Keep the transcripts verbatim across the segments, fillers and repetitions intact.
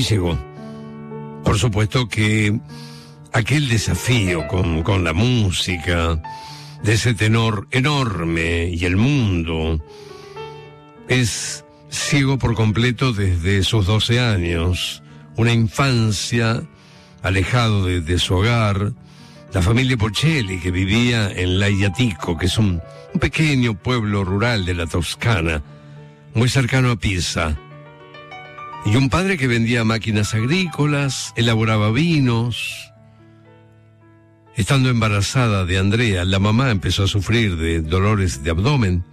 allí llegó. Por supuesto que aquel desafío con, con la música, de ese tenor enorme y el mundo, es ciego por completo desde sus doce años, una infancia alejado de, de su hogar, la familia Pocelli que vivía en Laiatico, que es un, un pequeño pueblo rural de la Toscana, muy cercano a Pisa, y un padre que vendía máquinas agrícolas, elaboraba vinos. Estando embarazada de Andrea, la mamá empezó a sufrir de dolores de abdomen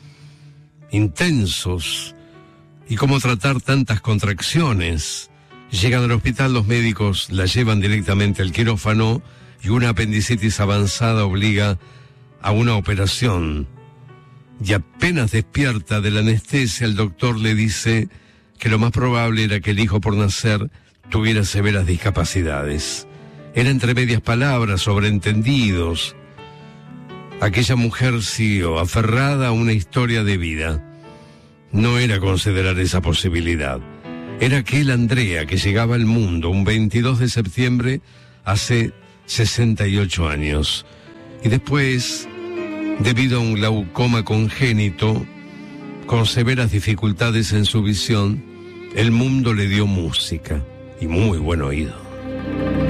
intensos, y cómo tratar tantas contracciones. Llegan al hospital, los médicos la llevan directamente al quirófano y una apendicitis avanzada obliga a una operación. Y apenas despierta de la anestesia, el doctor le dice que lo más probable era que el hijo por nacer tuviera severas discapacidades. Era entre medias palabras, sobreentendidos. Aquella mujer siguió aferrada a una historia de vida. No era considerar esa posibilidad. Era aquel Andrea que llegaba al mundo un veintidós de septiembre hace sesenta y ocho años. Y después, debido a un glaucoma congénito, con severas dificultades en su visión, el mundo le dio música y muy buen oído.